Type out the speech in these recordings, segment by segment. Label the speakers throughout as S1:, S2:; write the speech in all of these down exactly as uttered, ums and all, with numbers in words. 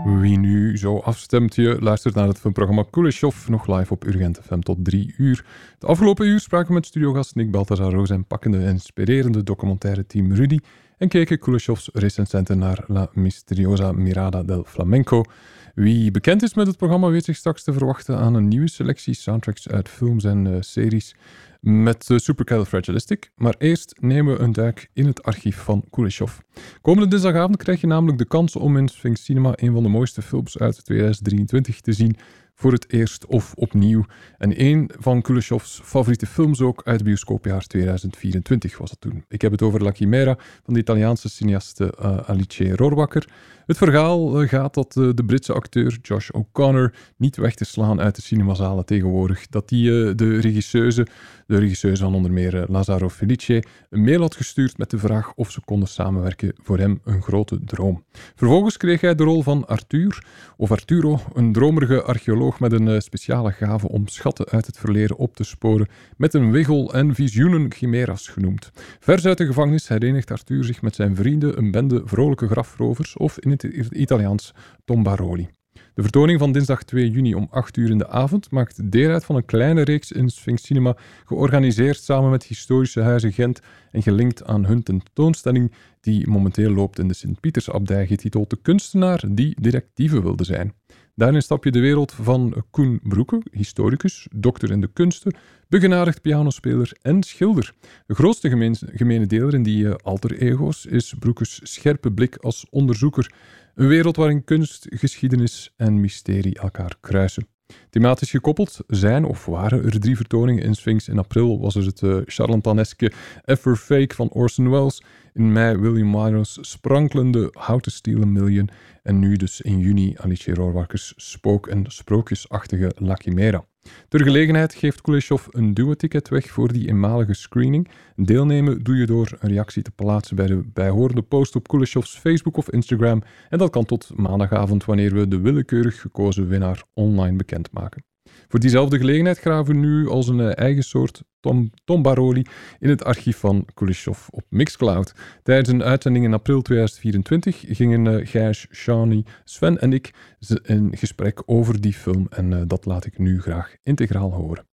S1: Wie nu zo afstemt, je luistert naar het filmprogramma Kuleshov, nog live op Urgent F M tot drie uur. Het afgelopen uur spraken we met studiogast Nick Balthazar-Roos en pakkende en inspirerende documentaire team Rudy en keken Kuleshovs recensenten naar La Misteriosa Mirada del Flamenco. Wie bekend is met het programma weet zich straks te verwachten aan een nieuwe selectie soundtracks uit films en uh, series met uh, Supercalifragilistic. Maar eerst nemen we een duik in het archief van Kuleshov. Komende dinsdagavond krijg je namelijk de kans om in Sphinx Cinema een van de mooiste films uit tweeduizend drieëntwintig te zien voor het eerst of opnieuw. En een van Kuleshovs favoriete films ook uit het bioscoopjaar tweeduizend vierentwintig was dat toen. Ik heb het over La Chimera van de Italiaanse cineaste uh, Alice Rohrwacher. Het verhaal uh, gaat dat uh, de Britse acteur Josh O'Connor niet weg te slaan uit de cinemazalen tegenwoordig. Dat hij uh, de regisseuse, de regisseuse van onder meer uh, Lazzaro Felice, een mail had gestuurd met de vraag of ze konden samenwerken, voor hem een grote droom. Vervolgens kreeg hij de rol van Arthur, of Arturo, een dromerige archeoloog met een uh, speciale gave om schatten uit het verleden op te sporen, met een wiggel en visioenen chimeras genoemd. Vers uit de gevangenis herenigt Arthur zich met zijn vrienden, een bende vrolijke grafrovers, of in het Italiaans tombaroli. De vertoning van dinsdag twee juni om acht uur in de avond maakt deel uit van een kleine reeks in Sphinx Cinema, georganiseerd samen met Historische Huizen Gent en gelinkt aan hun tentoonstelling die momenteel loopt in de Sint-Pietersabdij, getiteld De kunstenaar die detectieve wilde zijn. Daarin stap je de wereld van Koen Broeke, historicus, dokter in de kunsten, begenadigd pianospeler en schilder. De grootste gemeen, gemene deler in die uh, alter ego's is Broekes scherpe blik als onderzoeker. Een wereld waarin kunst, geschiedenis en mysterie elkaar kruisen. Thematisch gekoppeld zijn of waren er drie vertoningen in Sphinx. In april was er het uh, charlataneske Ever Fake van Orson Welles. In mei William Wyler's sprankelende How to Steal a Million. En nu dus in juni Alice Rohrwachers spook- en sprookjesachtige La Chimera. Ter gelegenheid geeft Kuleshov een duo-ticket weg voor die eenmalige screening. Deelnemen doe je door een reactie te plaatsen bij de bijhorende post op Kuleshovs Facebook of Instagram. En dat kan tot maandagavond, wanneer we de willekeurig gekozen winnaar online bekendmaken. Voor diezelfde gelegenheid graven we nu als een eigen soort tom, tombaroli in het archief van Kuleshov op Mixcloud. Tijdens een uitzending in april tweeduizend vierentwintig gingen uh, Gijs, Shani, Sven en ik in gesprek over die film en uh, dat laat ik nu graag integraal horen.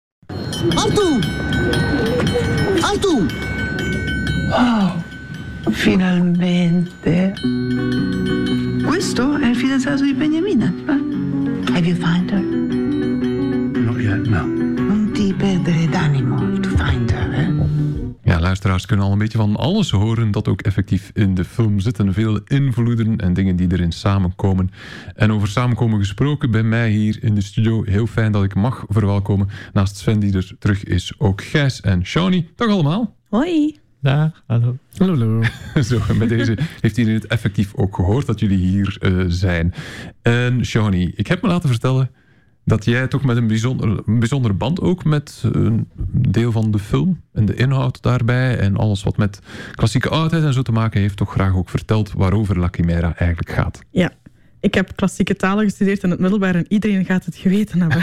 S2: Artu! Artu!
S3: Wow, finalmente.
S2: Questo è il fidanzato di Beniamina. Have you found her?
S3: Not yet, no.
S2: Non ti perdere d'animo to find her, hè?
S1: Ja, luisteraars kunnen al een beetje van alles horen dat ook effectief in de film zitten. Veel invloeden en dingen die erin samenkomen. En over samenkomen gesproken, bij mij hier in de studio, heel fijn dat ik mag verwelkomen. Naast Sven die er terug is, ook Gijs en Shani. Dag allemaal.
S4: Hoi.
S5: Dag, hallo.
S1: Hallo, hallo. Zo, en met deze heeft iedereen het effectief ook gehoord dat jullie hier uh, zijn. En Shani, ik heb me laten vertellen dat jij toch met een bijzonder, een bijzondere band ook met een deel van de film en de inhoud daarbij en alles wat met klassieke oudheid en zo te maken heeft, toch graag ook verteld waarover La Chimera eigenlijk gaat.
S4: Ja, ik heb klassieke talen gestudeerd in het middelbaar en iedereen gaat het geweten hebben.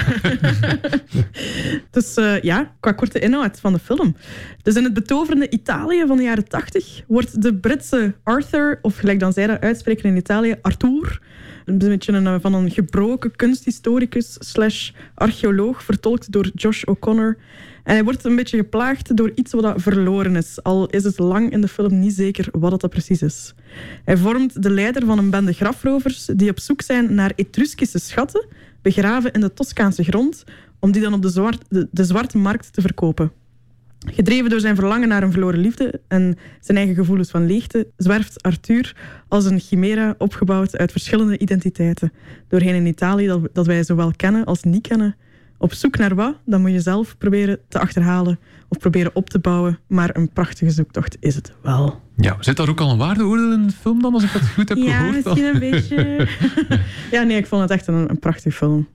S4: Dus uh, ja, qua korte inhoud van de film. Dus in het betoverende Italië van de jaren tachtig wordt de Britse Arthur, of gelijk dan zij dat uitspreken in Italië, Arthur, een beetje een, van een gebroken kunsthistoricus slash archeoloog, vertolkt door Josh O'Connor. En hij wordt een beetje geplaagd door iets wat verloren is, al is het lang in de film niet zeker wat dat precies is. Hij vormt de leider van een bende grafrovers die op zoek zijn naar Etruskische schatten, begraven in de Toscaanse grond, om die dan op de, zwart, de, de zwarte markt te verkopen. Gedreven door zijn verlangen naar een verloren liefde en zijn eigen gevoelens van leegte, zwerft Arthur als een chimera opgebouwd uit verschillende identiteiten. Doorheen in Italië dat, dat wij zowel kennen als niet kennen. Op zoek naar wat, dan moet je zelf proberen te achterhalen of proberen op te bouwen. Maar een prachtige zoektocht is het wel.
S1: Ja, zit daar ook al een waardeoordeel in de film dan, als ik dat goed heb
S4: ja,
S1: gehoord?
S4: Ja, misschien een beetje. Ja, nee, ik vond het echt een, een prachtige film.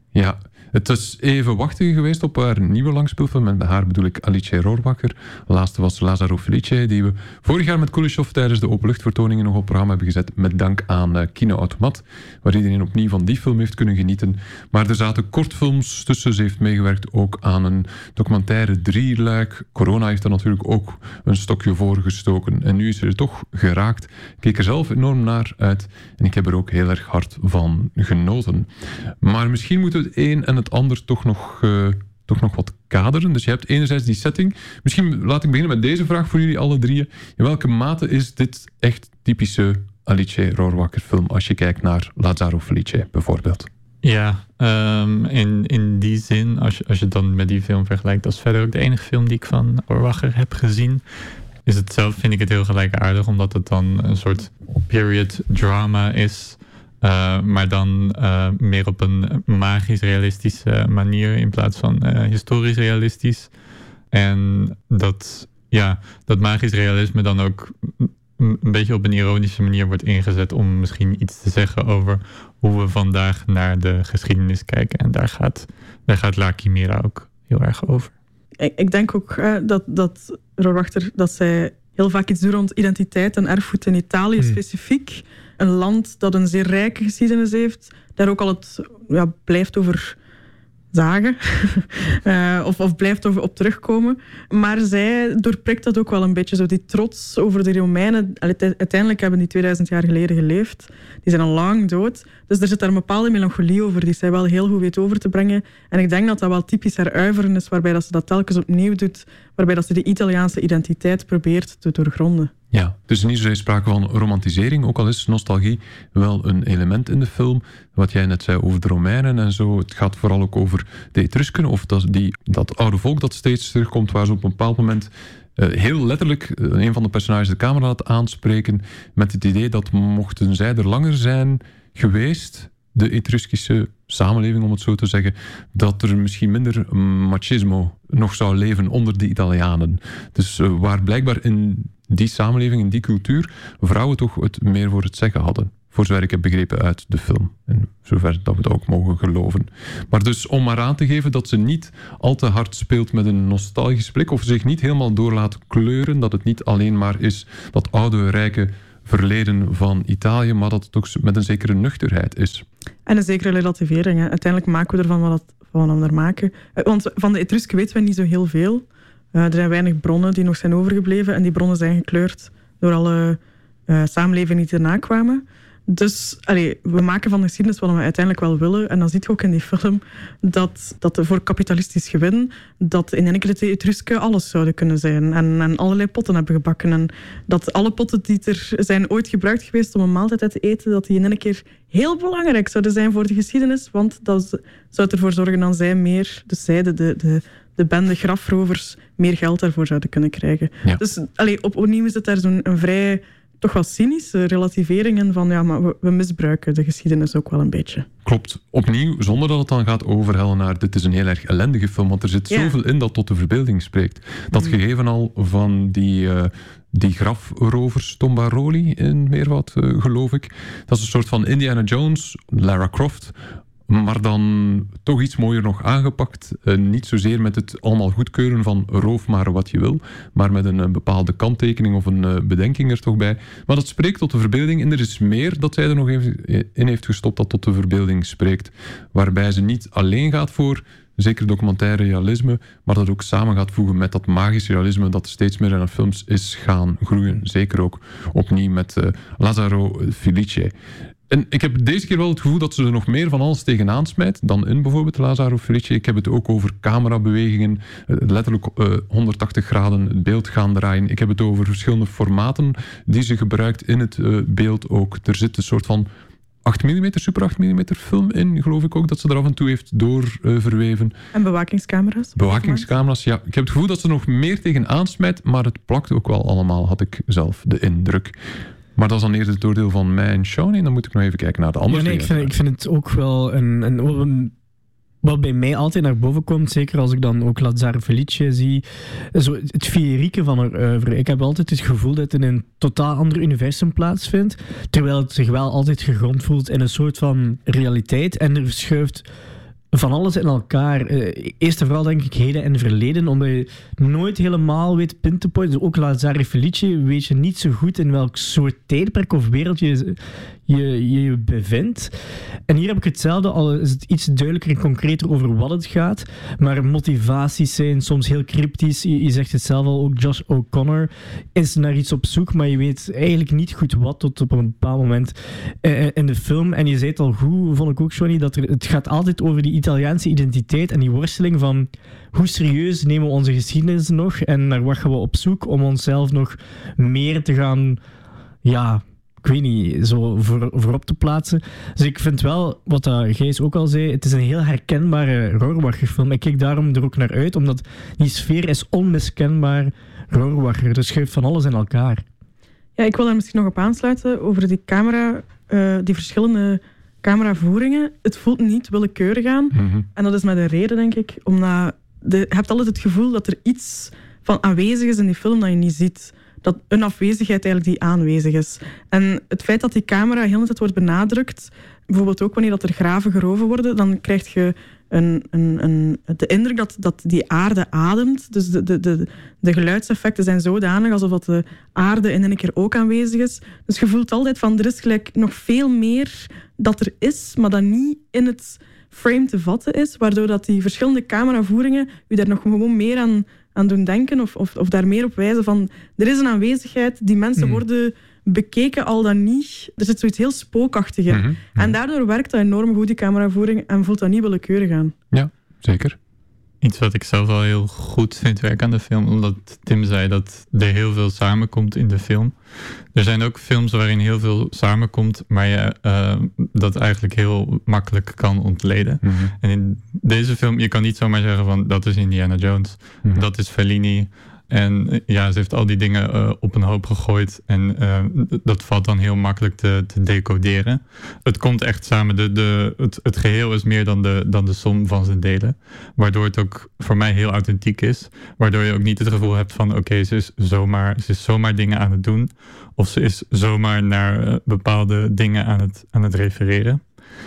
S1: Ja, het is even wachten geweest op haar nieuwe langspeelfilm. En bij haar bedoel ik Alice Rohrwacher. De laatste was Lazzaro Felice, die we vorig jaar met Kuleshov tijdens de openluchtvertoningen nog op programma hebben gezet. Met dank aan uh, Kino Automat, waar iedereen opnieuw van die film heeft kunnen genieten. Maar er zaten kortfilms tussen. Ze heeft meegewerkt ook aan een documentaire drieluik. Corona heeft er natuurlijk ook een stokje voor gestoken. En nu is ze er toch geraakt. Ik keek er zelf enorm naar uit. En ik heb er ook heel erg hard van genoten. Maar misschien moeten we het een en het ander toch nog, uh, toch nog wat kaderen. Dus je hebt enerzijds die setting. Misschien laat ik beginnen met deze vraag voor jullie alle drieën. In welke mate is dit echt typische Alice Rohrwacher film als je kijkt naar Lazzaro Felice bijvoorbeeld?
S5: Ja, um, in, in die zin, als je, als je het dan met die film vergelijkt, dat is verder ook de enige film die ik van Rohrwacher heb gezien. Is het zelf, vind ik het heel gelijkaardig, omdat het dan een soort period drama is. Uh, maar dan uh, meer op een magisch-realistische manier in plaats van uh, historisch-realistisch. En dat, ja, dat magisch-realisme dan ook een beetje op een ironische manier wordt ingezet om misschien iets te zeggen over hoe we vandaag naar de geschiedenis kijken. En daar gaat, daar gaat La Chimera ook heel erg over.
S4: Ik, ik denk ook uh, dat, dat Rohrwacher, dat zij heel vaak iets doet rond identiteit en erfgoed in Italië hmm. specifiek. Een land dat een zeer rijke geschiedenis heeft, daar ook al het ja, blijft over zagen. uh, of, of blijft over op terugkomen. Maar zij doorprikt dat ook wel een beetje. Zo die trots over de Romeinen. Uiteindelijk hebben die tweeduizend jaar geleden geleefd. Die zijn al lang dood. Dus er zit daar een bepaalde melancholie over die zij wel heel goed weet over te brengen. En ik denk dat dat wel typisch haar uiveren is, waarbij dat ze dat telkens opnieuw doet. Waarbij dat ze de Italiaanse identiteit probeert te doorgronden.
S1: Ja, dus niet zozeer sprake van romantisering, ook al is nostalgie wel een element in de film. Wat jij net zei over de Romeinen en zo. Het gaat vooral ook over de Etrusken, of dat, die, dat oude volk dat steeds terugkomt, waar ze op een bepaald moment uh, heel letterlijk uh, een van de personages de camera laat aanspreken met het idee dat mochten zij er langer zijn geweest, de Etruskische samenleving, om het zo te zeggen, dat er misschien minder machismo nog zou leven onder de Italianen. Dus uh, waar blijkbaar in die samenleving, in die cultuur, vrouwen toch het meer voor het zeggen hadden. Voor zover ik heb begrepen uit de film. En zover dat we het ook mogen geloven. Maar dus om maar aan te geven dat ze niet al te hard speelt met een nostalgische blik, of zich niet helemaal door laat kleuren, dat het niet alleen maar is dat oude, rijke verleden van Italië, maar dat het ook met een zekere nuchterheid is. En
S4: een zekere relativering. Hè. Uiteindelijk maken we ervan wat, wat we er maken. Want van de Etrusken weten we niet zo heel veel. Uh, er zijn weinig bronnen die nog zijn overgebleven en die bronnen zijn gekleurd door alle uh, samenlevingen die erna kwamen. Dus allee, we maken van de geschiedenis wat we uiteindelijk wel willen. En dan zie je ook in die film dat, dat voor kapitalistisch gewin, dat in één keer de Etrusken alles zouden kunnen zijn. En, en allerlei potten hebben gebakken. En dat alle potten die er zijn ooit gebruikt geweest om een maaltijd uit te eten, dat die in één keer heel belangrijk zouden zijn voor de geschiedenis. Want dat zou ervoor zorgen dat zij meer, dus zij, de, de, de bende grafrovers, meer geld daarvoor zouden kunnen krijgen. Ja. Dus allee, op, opnieuw is het daar zo'n een vrij toch wel cynische relativeringen van ja, maar we, we misbruiken de geschiedenis ook wel een beetje.
S1: Klopt. Opnieuw, zonder dat het dan gaat overhellen naar dit is een heel erg ellendige film, want er zit ja. zoveel in dat tot de verbeelding spreekt. Dat mm. gegeven al van die, uh, die grafrovers, Tombaroli in Meerwoud, uh, geloof ik. Dat is een soort van Indiana Jones, Lara Croft, maar dan toch iets mooier nog aangepakt. Uh, niet zozeer met het allemaal goedkeuren van roof maar wat je wil, maar met een, een bepaalde kanttekening of een uh, bedenking er toch bij. Maar dat spreekt tot de verbeelding en er is meer dat zij er nog even in heeft gestopt dat tot de verbeelding spreekt. Waarbij ze niet alleen gaat voor zeker documentaire realisme, maar dat ook samen gaat voegen met dat magische realisme dat steeds meer in haar films is gaan groeien. Zeker ook opnieuw met uh, Lazzaro Felice. En ik heb deze keer wel het gevoel dat ze er nog meer van alles tegenaan smijt dan in bijvoorbeeld Lazzaro Felice. Ik heb het ook over camerabewegingen, letterlijk uh, honderdtachtig graden het beeld gaan draaien. Ik heb het over verschillende formaten die ze gebruikt in het uh, beeld ook. Er zit een soort van acht millimeter, super acht millimeter film in, geloof ik ook, dat ze er af en toe heeft door uh, verweven.
S4: En bewakingscamera's?
S1: Bewakingscamera's, ja. Ik heb het gevoel dat ze er nog meer tegenaan smijt, maar het plakt ook wel allemaal, had ik zelf de indruk. Maar dat is dan eerder het oordeel van mij en Shawnee. Dan moet ik nog even kijken naar de andere.
S6: Ja, nee, ik, vind, ik vind het ook wel een, een, een... Wat bij mij altijd naar boven komt, zeker als ik dan ook Lazzaro Felice zie, zo het feerieke van haar oeuvre. Ik heb altijd het gevoel dat het in een totaal ander universum plaatsvindt, terwijl het zich wel altijd gegrond voelt in een soort van realiteit. En er schuift van alles in elkaar. Uh, eerst en vooral denk ik heden en verleden, omdat je nooit helemaal weet pin te pointen. Dus ook Lazzare Felice weet je niet zo goed in welk soort tijdperk of wereld je je, je bevindt. En hier heb ik hetzelfde, al is het iets duidelijker en concreter over wat het gaat. Maar motivaties zijn soms heel cryptisch. Je, je zegt het zelf al, ook Josh O'Connor is naar iets op zoek, maar je weet eigenlijk niet goed wat tot op een bepaald moment uh, in de film. En je zei het al goed, vond ik ook, Johnny, dat er, het gaat altijd over die Italiaanse identiteit en die worsteling van hoe serieus nemen we onze geschiedenis nog en naar wat gaan we op zoek om onszelf nog meer te gaan, ja, ik weet niet, zo voor, voorop te plaatsen. Dus ik vind wel, wat uh, Gijs ook al zei, het is een heel herkenbare Rohrwacher-film. Ik kijk daarom er ook naar uit, omdat die sfeer is onmiskenbaar Rohrwacher. Dus schuift van alles in elkaar.
S4: Ja, ik wil daar misschien nog op aansluiten over die camera, uh, die verschillende cameravoeringen. Het voelt niet willekeurig aan. Mm-hmm. En dat is met een reden, denk ik. Omdat de, je hebt altijd het gevoel dat er iets van aanwezig is in die film dat je niet ziet. Dat een afwezigheid eigenlijk die aanwezig is. En het feit dat die camera heel de tijd wordt benadrukt, bijvoorbeeld ook wanneer dat er graven geroven worden, dan krijg je een, een, een, de indruk dat, dat die aarde ademt. Dus de, de, de, de geluidseffecten zijn zodanig alsof dat de aarde in een keer ook aanwezig is. Dus je voelt altijd van, er is gelijk nog veel meer dat er is, maar dat niet in het frame te vatten is, waardoor dat die verschillende cameravoeringen u daar nog gewoon meer aan, aan doen denken of, of, of daar meer op wijzen van, er is een aanwezigheid, die mensen mm. worden bekeken al dan niet. Er zit zoiets heel spookachtig in. Mm-hmm. En daardoor werkt dat enorm goed, die cameravoering, en voelt dat niet willekeurig aan.
S1: Ja, zeker.
S5: Iets wat ik zelf wel heel goed vind werken aan de film, omdat Tim zei dat er heel veel samenkomt in de film. Er zijn ook films waarin heel veel samenkomt, maar je uh, dat eigenlijk heel makkelijk kan ontleden. Mm-hmm. En in deze film, je kan niet zomaar zeggen van, dat is Indiana Jones, mm-hmm. dat is Fellini. En ja, ze heeft al die dingen uh, op een hoop gegooid. En uh, dat valt dan heel makkelijk te, te decoderen. Het komt echt samen. De, de, het, het geheel is meer dan de, dan de som van zijn delen. Waardoor het ook voor mij heel authentiek is. Waardoor je ook niet het gevoel hebt van, oké, okay, ze, is zomaar, ze is zomaar dingen aan het doen. Of ze is zomaar naar uh, bepaalde dingen aan het, aan het refereren.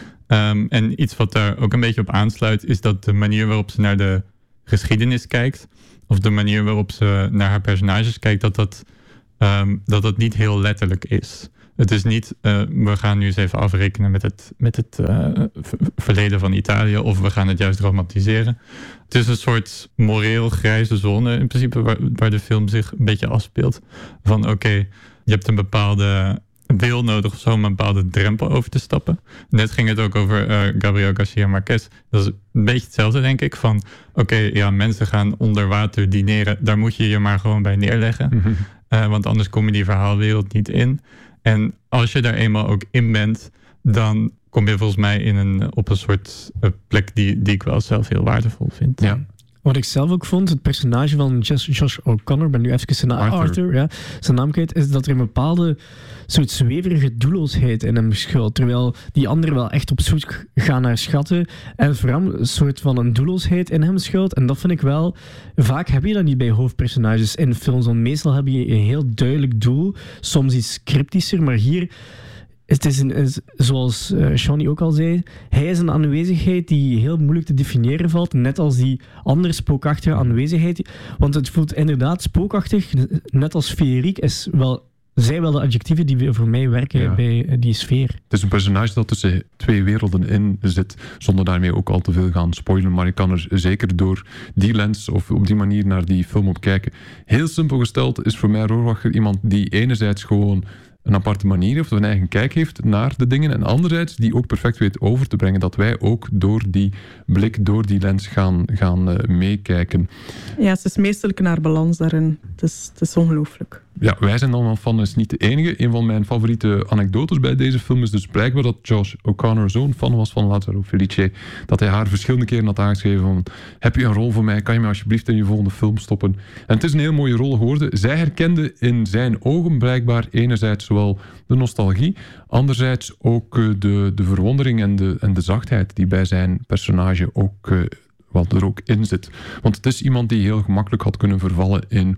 S5: Um, en iets wat daar ook een beetje op aansluit, is dat de manier waarop ze naar de geschiedenis kijkt, of de manier waarop ze naar haar personages kijkt, dat dat, um, dat, dat niet heel letterlijk is. Het is niet, uh, we gaan nu eens even afrekenen met het, met het uh, v- verleden van Italië, of we gaan het juist romantiseren. Het is een soort moreel grijze zone, in principe, waar, waar de film zich een beetje afspeelt. Van oké, okay, je hebt een bepaalde wil nodig of zo om een bepaalde drempel over te stappen. Net ging het ook over uh, Gabriel Garcia Marquez. Dat is een beetje hetzelfde, denk ik. Van oké, okay, ja, mensen gaan onder water dineren. Daar moet je je maar gewoon bij neerleggen. Mm-hmm. Uh, want anders kom je die verhaalwereld niet in. En als je daar eenmaal ook in bent, dan kom je volgens mij in een, op een soort uh, plek die, die ik wel zelf heel waardevol vind.
S6: Ja. Wat ik zelf ook vond, het personage van Josh, Josh O'Connor, ben nu even zijn naam, Arthur, Arthur, ja, zijn naam kwijt, is dat er een bepaalde soort zweverige doelloosheid in hem schuilt. Terwijl die anderen wel echt op zoek gaan naar schatten. En vooral een soort van een doelloosheid in hem schuilt. En dat vind ik wel, vaak heb je dat niet bij hoofdpersonages in films. Want meestal heb je een heel duidelijk doel. Soms iets cryptischer, maar hier, het is, een, is zoals uh, Shawnee ook al zei, hij is een aanwezigheid die heel moeilijk te definiëren valt, net als die andere spookachtige aanwezigheid. Want het voelt inderdaad spookachtig, net als feeriek is wel, zijn wel de adjectieven die voor mij werken ja. bij die sfeer.
S1: Het is een personage dat tussen twee werelden in zit, zonder daarmee ook al te veel gaan spoilen, maar ik kan er zeker door die lens of op die manier naar die film op kijken. Heel simpel gesteld is voor mij Rohrwacher iemand die enerzijds gewoon een aparte manier heeft, of een eigen kijk heeft naar de dingen. En anderzijds die ook perfect weet over te brengen. Dat wij ook door die blik, door die lens gaan, gaan uh, meekijken.
S4: Ja, ze is meesterlijk naar balans daarin. Het is, het is ongelooflijk.
S1: Ja, wij zijn allemaal fan, is niet de enige. Een van mijn favoriete anekdotes bij deze film is dus blijkbaar dat Josh O'Connor zo'n fan was van Lazzare Felice, dat hij haar verschillende keren had aangeschreven van, heb je een rol voor mij? Kan je me alsjeblieft in je volgende film stoppen? En het is een heel mooie rol geworden. Zij herkende in zijn ogen blijkbaar enerzijds zowel de nostalgie, anderzijds ook de, de verwondering en de, en de zachtheid die bij zijn personage ook, wat er ook in zit. Want het is iemand die heel gemakkelijk had kunnen vervallen in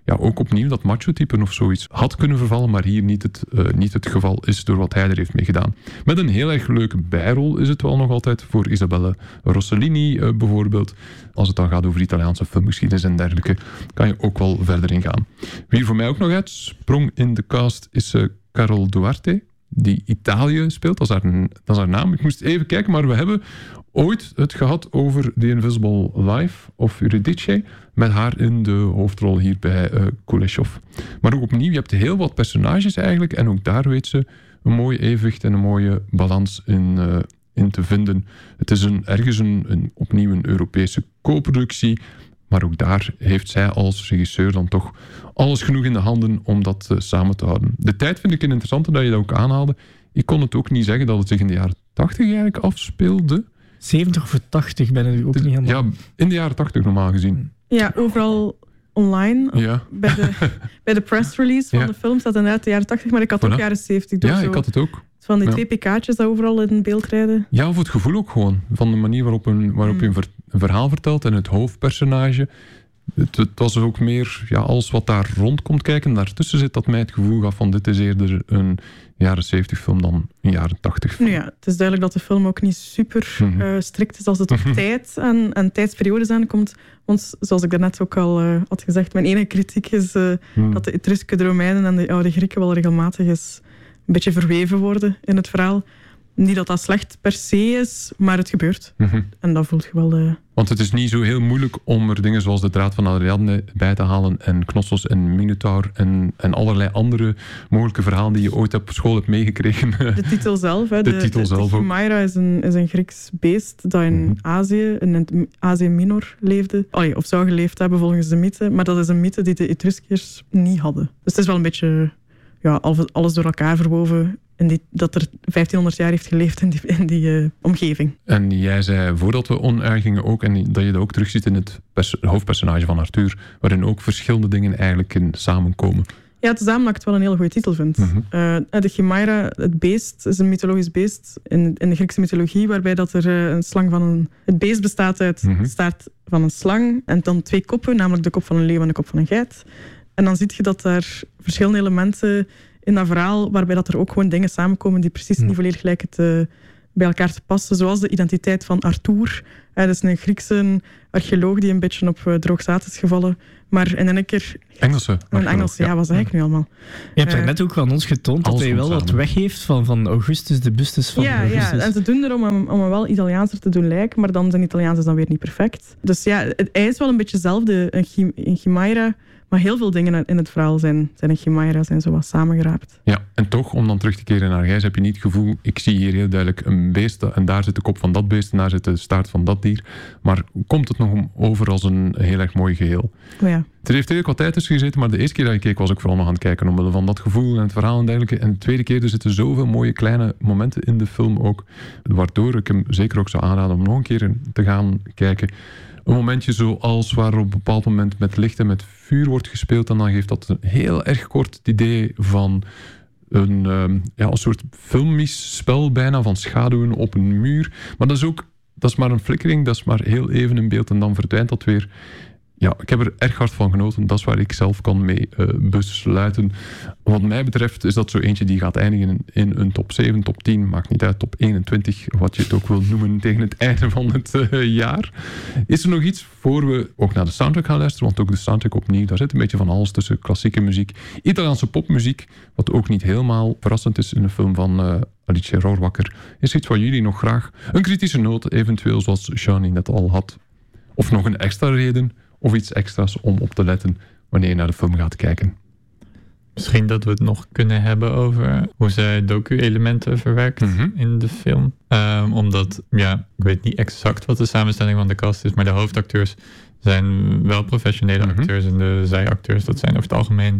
S1: ja, ook opnieuw dat macho-type of zoiets had kunnen vervallen, maar hier niet het, uh, niet het geval is door wat hij er heeft mee gedaan. Met een heel erg leuke bijrol is het wel nog altijd voor Isabelle Rossellini uh, bijvoorbeeld. Als het dan gaat over Italiaanse filmgeschiedenis en dergelijke, kan je ook wel verder in gaan. Wie er voor mij ook nog uit sprong in de cast is uh, Carol Duarte, die Italië speelt. Dat is, haar, dat is haar naam. Ik moest even kijken, maar we hebben ooit het gehad over The Invisible Life of Eurydice, met haar in de hoofdrol hier bij uh, Kuleshov. Maar ook opnieuw, je hebt heel wat personages eigenlijk, en ook daar weet ze een mooi evenwicht en een mooie balans in, uh, in te vinden. Het is een, ergens een, een, opnieuw een Europese co-productie, maar ook daar heeft zij als regisseur dan toch alles genoeg in de handen om dat uh, samen te houden. De tijd vind ik een interessante dat je dat ook aanhaalde. Ik kon het ook niet zeggen dat het zich in de jaren tachtig eigenlijk afspeelde.
S6: zeventig of tachtig ben ik ook niet helemaal...
S1: Ja, in de jaren tachtig normaal gezien.
S4: Ja, overal online.
S1: Ja.
S4: Bij, de, bij de press release van
S1: Ja.
S4: de film staat inderdaad de jaren tachtig, maar ik had
S1: Voilà.
S4: ook jaren zeventig. Dus
S1: Ja,
S4: zo.
S1: ik had het ook.
S4: Van die
S1: Ja.
S4: twee pk'tjes dat overal in beeld rijden.
S1: Ja, of het gevoel ook gewoon. Van de manier waarop, een, waarop
S4: Mm.
S1: je een, ver- een verhaal vertelt en het hoofdpersonage. Het, het was ook meer ja, alles wat daar rond komt kijken. Daartussen zit dat mij het gevoel gaf van dit is eerder een jaren zeventig film dan een jaren tachtig film.
S4: Nu ja, het is duidelijk dat de film ook niet super
S1: Mhm.
S4: eh, strikt is als het op tijd en, en tijdsperiodes aankomt. Want zoals ik daarnet ook al uh, had gezegd, mijn enige kritiek is uh,
S1: Hmm.
S4: dat de Etrusken, de Romeinen en de oude Grieken wel regelmatig eens een beetje verweven worden in het verhaal. Niet dat dat slecht per se is, maar het gebeurt.
S1: Mhm.
S4: En dat voelt je wel... Uh...
S1: Want het is niet zo heel moeilijk om er dingen zoals de draad van Ariadne bij te halen en Knossos en Minotaur en, en allerlei andere mogelijke verhalen die je ooit op school hebt meegekregen.
S4: De titel zelf, hè,
S1: De
S4: de,
S1: titel
S4: de,
S1: zelf
S4: de
S1: ook.
S4: Chimaira is een, is een Grieks beest dat in
S1: Mhm.
S4: Azië, in het Azië Minor leefde. Allee, of zou geleefd hebben volgens de mythe. Maar dat is een mythe die de Etruskiërs niet hadden. Dus het is wel een beetje ja, alles door elkaar verwoven. En die, dat er vijftienhonderd jaar heeft geleefd in die, in die uh, omgeving.
S1: En jij zei voordat we on-air gingen ook, en dat je dat ook terugziet in het pers- hoofdpersonage van Arthur, waarin ook verschillende dingen eigenlijk in samenkomen.
S4: Ja, tezamen dat ik het wel een hele goede titel vind.
S1: Mhm.
S4: Uh, de Chimaira, het beest, is een mythologisch beest in, in de Griekse mythologie, waarbij dat er uh, een slang van een... Het beest bestaat uit
S1: Mhm.
S4: de staart van een slang en dan twee koppen, namelijk de kop van een leeuw en de kop van een geit. En dan zie je dat er verschillende elementen in dat verhaal, waarbij dat er ook gewoon dingen samenkomen die precies niet volledig lijken te, bij elkaar te passen. Zoals de identiteit van Arthur. Uh, dat is een Griekse archeoloog die een beetje op uh, droog zaad is gevallen. Maar in een keer...
S1: Engelse.
S4: Een Engelse, ja, wat zei ik nu allemaal?
S6: Je hebt er
S4: Uh,
S6: net ook aan ons getoond dat
S1: alles
S6: hij wel
S1: komt
S6: wat
S1: samen.
S6: weg heeft van, van Augustus, de bustes van
S4: Ja, ja,
S6: Augustus.
S4: en ze doen er om hem, om hem wel Italiaanser te doen lijken, maar dan zijn Italiaans is dan weer niet perfect. Dus ja, het, hij is wel een beetje hetzelfde, een, chim, een chimaira, maar heel veel dingen in het verhaal zijn, zijn een chimaira, zijn zo wat samengeraapt.
S1: Ja, en toch, om dan terug te keren naar Gijs, heb je niet het gevoel, ik zie hier heel duidelijk een beest en daar zit de kop van dat beest en daar zit de staart van dat dier. Maar komt het nog om over als een heel erg mooi geheel?
S4: Oh ja.
S1: Er heeft heel wat tijd tussen gezeten, maar de eerste keer dat ik keek was ik vooral nog aan het kijken omwille van dat gevoel en het verhaal en dergelijke. En de tweede keer, er zitten zoveel mooie kleine momenten in de film ook, waardoor ik hem zeker ook zou aanraden om nog een keer te gaan kijken. Een momentje zoals waar op een bepaald moment met licht en met vuur wordt gespeeld en dan geeft dat een heel erg kort het idee van een, um, ja, een soort filmisch spel bijna, van schaduwen op een muur. Maar dat is ook, dat is maar een flikkering, dat is maar heel even in beeld en dan verdwijnt dat weer. Ja, ik heb er erg hard van genoten. Dat is waar ik zelf kan mee uh, besluiten. Wat mij betreft is dat zo eentje die gaat eindigen in, in een top zeven, top tien. Maakt niet uit, top eenentwintig, wat je het ook wil noemen, tegen het einde van het uh, jaar. Is er nog iets voor we ook naar de soundtrack gaan luisteren? Want ook de soundtrack opnieuw, daar zit een beetje van alles tussen. Klassieke muziek, Italiaanse popmuziek, wat ook niet helemaal verrassend is in een film van uh, Alicia Rohrwacher. Is iets wat jullie nog graag... Een kritische noot, eventueel zoals Shani net al had. Of nog een extra reden... Of iets extra's om op te letten wanneer je naar de film gaat kijken.
S5: Misschien dat we het nog kunnen hebben over hoe zij docu-elementen verwerkt
S1: Mhm.
S5: in de film. Um, omdat, ja, ik weet niet exact wat de samenstelling van de cast is, maar de hoofdacteurs zijn wel professionele
S1: Mhm.
S5: acteurs en de zijacteurs, dat zijn over het algemeen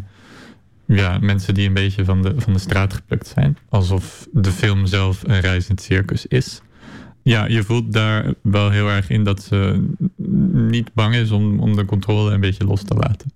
S5: ja, mensen die een beetje van de, van de straat geplukt zijn. Alsof de film zelf een reizend circus is. Ja, je voelt daar wel heel erg in dat ze niet bang is om, om de controle een beetje los te laten.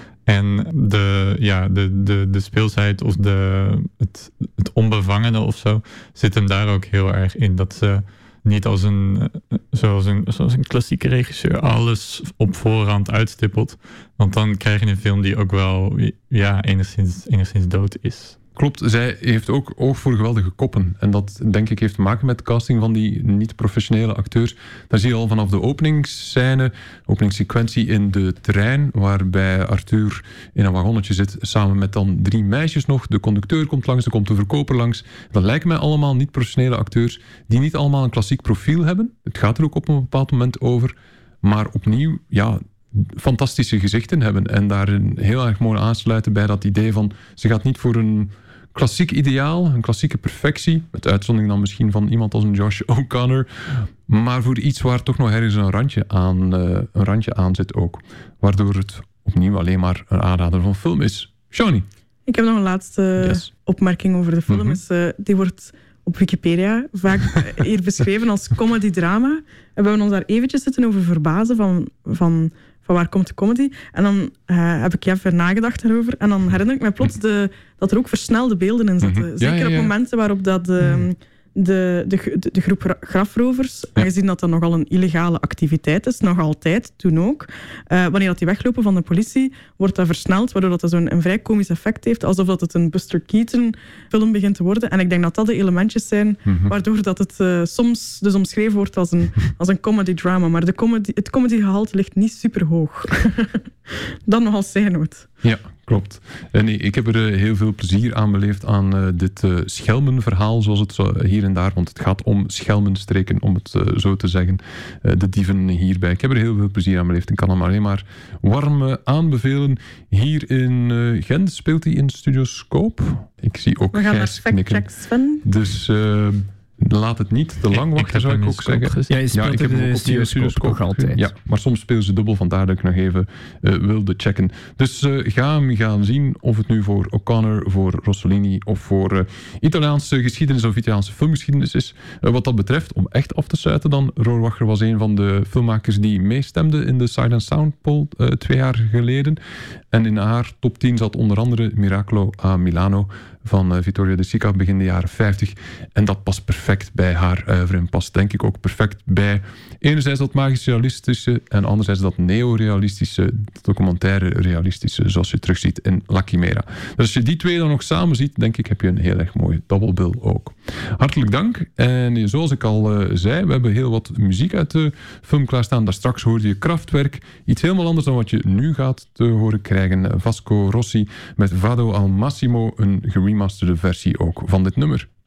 S5: En de, ja, de, de, de speelsheid of de, het, het onbevangene of zo zit hem daar ook heel erg in. Dat ze niet als een, zoals een, zoals een klassieke regisseur alles op voorhand uitstippelt. Want dan krijg je een film die ook wel ja, enigszins, enigszins dood is.
S1: Klopt, zij heeft ook oog voor geweldige koppen. En dat, denk ik, heeft te maken met de casting van die niet-professionele acteurs. Daar zie je al vanaf de openingsscène, openingssequentie in de trein, waarbij Arthur in een wagonnetje zit, samen met dan drie meisjes nog. De conducteur komt langs, er komt de verkoper langs. Dat lijken mij allemaal niet-professionele acteurs, die niet allemaal een klassiek profiel hebben. Het gaat er ook op een bepaald moment over. Maar opnieuw, ja... fantastische gezichten hebben en daarin heel erg mooi aansluiten bij dat idee van ze gaat niet voor een klassiek ideaal, een klassieke perfectie, met uitzondering dan misschien van iemand als een Josh O'Connor, maar voor iets waar toch nog ergens een randje aan, uh, een randje aan zit ook. Waardoor het opnieuw alleen maar een aanrader van film is. Shawnee.
S4: Ik heb nog een laatste
S1: Yes.
S4: opmerking over de film.
S1: Mm-hmm.
S4: Is, uh, die wordt op Wikipedia vaak hier beschreven als comedy-drama. En we hebben ons daar eventjes zitten over verbazen van... van van waar komt de comedy? En dan uh, heb ik even nagedacht daarover. En dan herinner ik me plots de, dat er ook versnelde beelden in zitten.
S1: Mm-hmm.
S4: Zeker
S1: Ja, ja, ja.
S4: op momenten waarop dat de,
S1: Mm.
S4: de, de, de, de groep grafrovers, aangezien dat dat nogal een illegale activiteit is, nog altijd, toen ook, uh, wanneer dat die weglopen van de politie, wordt dat versneld, waardoor dat zo'n een vrij komisch effect heeft, alsof dat het een Buster Keaton film begint te worden. En ik denk dat dat de elementjes zijn,
S1: Mm-hmm.
S4: waardoor dat het uh, soms dus omschreven wordt als een, als een comedy-drama. Maar de comedy, het comedygehalte ligt niet super hoog. Dan nog als zijnoot.
S1: Ja, klopt. Uh, nee, ik heb er uh, heel veel plezier aan beleefd aan uh, dit uh, schelmenverhaal, zoals het zo hier en daar, want het gaat om schelmenstreken, om het uh, zo te zeggen. Uh, de dieven hierbij. Ik heb er heel veel plezier aan beleefd en kan hem alleen maar warm uh, aanbevelen. Hier in uh, Gent speelt hij in Studio Scope. Ik zie ook
S4: We gaan naar
S1: Gijs knikken.
S4: fact-checks, Sven.
S1: Dus uh, laat het niet te lang
S5: Ik- ik
S1: wachten,
S5: heb
S1: zou ik
S5: hem in
S1: ook
S5: Scope
S1: zeggen.
S5: gezien.
S6: Ja, je speelt
S1: Ja, ik
S6: in
S1: heb hem
S6: de
S1: ook opnieuw in
S6: Studioscope nog altijd.
S1: Ja, maar soms spelen ze dubbel, vandaar dat ik nog even uh, wilde checken. Dus uh, ga hem gaan zien, of het nu voor O'Connor, voor Rossellini of voor uh, Italiaanse geschiedenis of Italiaanse filmgeschiedenis is. Uh, wat dat betreft, om echt af te sluiten dan, Rohrwacher was een van de filmmakers die meestemde in de Silent Sound Poll uh, twee jaar geleden. En in haar top tien zat onder andere Miracolo a Milano van uh, Vittorio De Sica begin de jaren vijftig. En dat past perfect bij haar oeuvre en past denk ik ook perfect bij enerzijds dat magisch realistische en anderzijds dat neorealistische, documentaire realistische, zoals je terugziet in La Chimera. Dus als je die twee dan nog samen ziet, denk ik heb je een heel erg mooie double bill ook. Hartelijk dank. En zoals ik al uh, zei, we hebben heel wat muziek uit de film klaarstaan. Daar straks hoorde je Kraftwerk. Iets helemaal anders dan wat je nu gaat te horen krijgen. Vasco Rossi met Vado al Massimo, een geremasterde versie ook van dit nummer.